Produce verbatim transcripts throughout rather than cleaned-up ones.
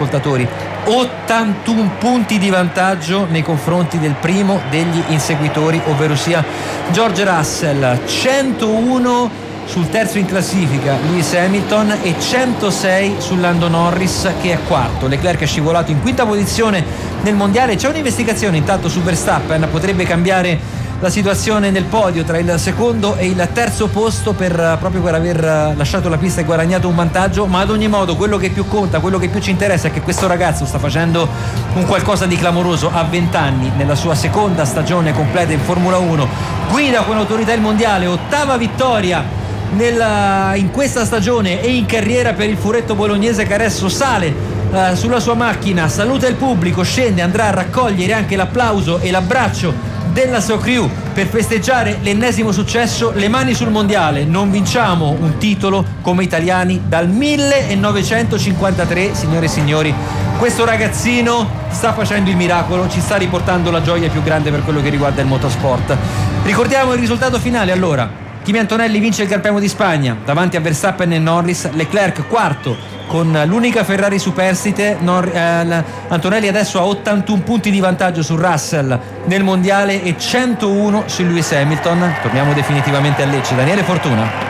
ascoltatori, ottantuno punti di vantaggio nei confronti del primo degli inseguitori, ovvero sia George Russell, centouno sul terzo in classifica Lewis Hamilton e centosei su Lando Norris, che è quarto. Leclerc è scivolato in quinta posizione nel mondiale. C'è un'investigazione intanto su Verstappen, potrebbe cambiare la situazione nel podio tra il secondo e il terzo posto per, proprio per aver lasciato la pista e guadagnato un vantaggio, ma ad ogni modo quello che più conta, quello che più ci interessa è che questo ragazzo sta facendo un qualcosa di clamoroso a venti anni, nella sua seconda stagione completa in Formula uno, guida con autorità il mondiale, ottava vittoria nella, in questa stagione e in carriera per il furetto bolognese, che adesso sale uh, sulla sua macchina, saluta il pubblico, scende, andrà a raccogliere anche l'applauso e l'abbraccio della sua crew per festeggiare l'ennesimo successo. Le mani sul mondiale, non vinciamo un titolo come italiani dal millenovecentocinquantatré, signore e signori. Questo ragazzino sta facendo il miracolo, ci sta riportando la gioia più grande per quello che riguarda il motorsport. Ricordiamo il risultato finale allora. Kimi Antonelli vince il Gran Premio di Spagna davanti a Verstappen e Norris, Leclerc quarto con l'unica Ferrari superstite, Nor- eh, Antonelli adesso ha ottantuno punti di vantaggio su Russell nel mondiale e centouno su Lewis Hamilton. Torniamo definitivamente a Lecce. Daniele Fortuna.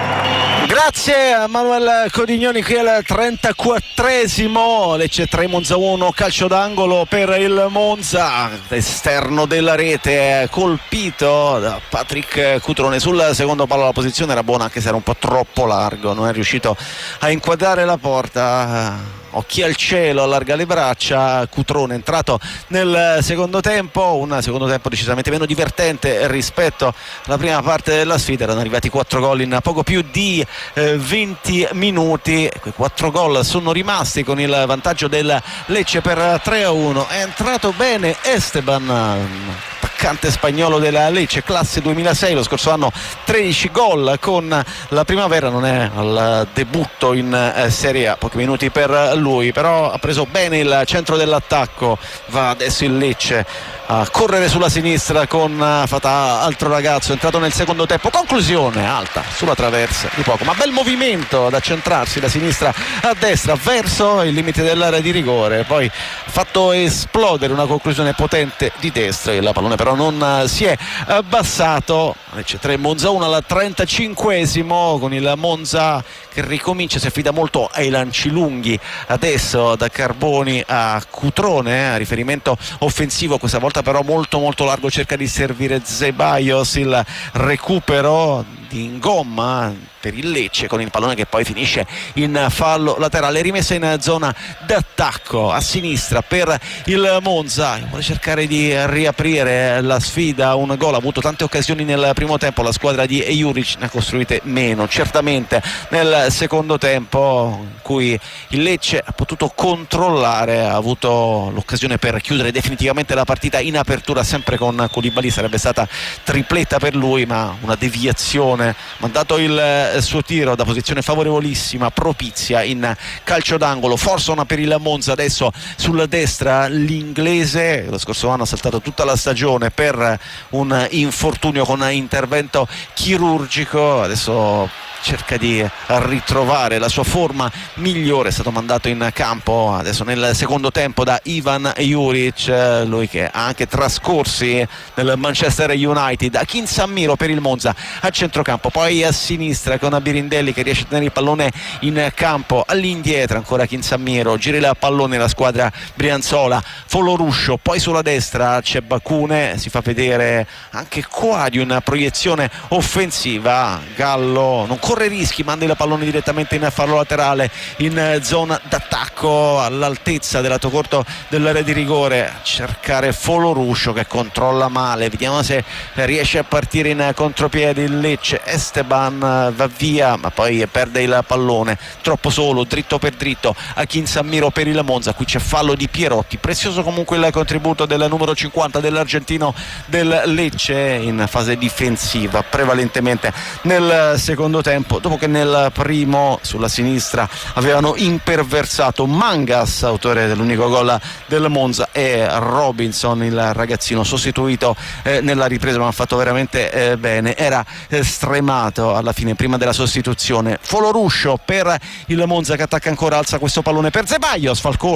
Grazie a Manuel Codignoni qui al trentaquattresimo, Lecce tre Monza uno, calcio d'angolo per il Monza, esterno della rete, colpito da Patrick Cutrone sul secondo palo. La posizione era buona anche se era un po' troppo largo, non è riuscito a inquadrare la porta. Occhi al cielo, allarga le braccia. Cutrone entrato nel secondo tempo, un secondo tempo decisamente meno divertente rispetto alla prima parte della sfida. Erano arrivati quattro gol in poco più di eh, venti minuti. Quei quattro gol sono rimasti con il vantaggio del Lecce per tre a uno. È entrato bene Esteban, attaccante spagnolo della Lecce, classe duemilasei, lo scorso anno tredici gol con la Primavera. Non è al debutto in eh, Serie A, pochi minuti per lui, però ha preso bene il centro dell'attacco. Va adesso il Lecce a correre sulla sinistra con Fatah, altro ragazzo entrato nel secondo tempo. Conclusione alta sulla traversa di poco, ma bel movimento ad accentrarsi da sinistra a destra verso il limite dell'area di rigore, poi fatto esplodere una conclusione potente di destra. Il pallone però non si è abbassato. Lecce tre Monza uno al trentacinquesimo, con il Monza che ricomincia, si affida molto ai lanci lunghi adesso da Carboni a Cutrone, a riferimento offensivo, questa volta però molto molto largo, cerca di servire Zeballos, il recupero in gomma per il Lecce con il pallone che poi finisce in fallo laterale, rimessa in zona d'attacco a sinistra per il Monza. Vuole cercare di riaprire la sfida, un gol, ha avuto tante occasioni nel primo tempo, la squadra di Juric ne ha costruite meno certamente nel secondo tempo, in cui il Lecce ha potuto controllare, ha avuto l'occasione per chiudere definitivamente la partita in apertura sempre con Koulibaly. Sarebbe stata tripletta per lui, ma una deviazione, mandato il suo tiro da posizione favorevolissima, propizia in calcio d'angolo. Forson per il Monza, adesso sulla destra l'inglese, lo scorso anno ha saltato tutta la stagione per un infortunio con intervento chirurgico, adesso cerca di ritrovare la sua forma migliore. È stato mandato in campo adesso nel secondo tempo da Ivan Juric, lui che ha anche trascorsi nel Manchester United. A Kinsammiro per il Monza a centrocampo, poi a sinistra con Birindelli che riesce a tenere il pallone in campo, all'indietro ancora Kinsammiro, gira il pallone la squadra brianzola, Foloruscio, poi sulla destra c'è Bacune, si fa vedere anche qua di una proiezione offensiva. Gallo non corre rischi, manda il pallone direttamente in fallo laterale in zona d'attacco all'altezza del lato corto dell'area di rigore, a cercare Foloruscio che controlla male, vediamo se riesce a partire in contropiede il Lecce. Esteban va via ma poi perde il pallone, troppo solo, dritto per dritto a Kinsammiro per il Monza. Qui c'è fallo di Pierotti, prezioso comunque il contributo del numero cinquanta dell'argentino del Lecce in fase difensiva prevalentemente nel secondo tempo, dopo che nel primo sulla sinistra avevano imperversato Mangas, autore dell'unico gol del Monza, e Robinson, il ragazzino sostituito eh, nella ripresa, ma ha fatto veramente eh, bene, era eh, stremato alla fine prima della sostituzione. Foloruscio per il Monza che attacca ancora, alza questo pallone per Zeballos, Falcone